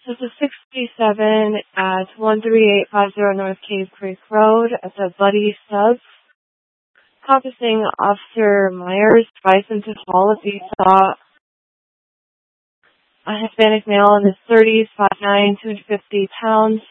This is 67 at 13850 North Cave Creek Road at the Buddy Subs. Encompassing Officer Myers, Bison to Hall if he saw a Hispanic male in his 30s, 5'9", 250 pounds,